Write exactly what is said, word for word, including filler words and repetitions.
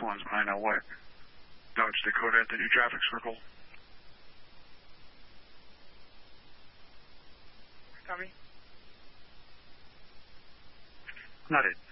one's I know what. Dodge Dakota at the new traffic circle. Copy. Not it.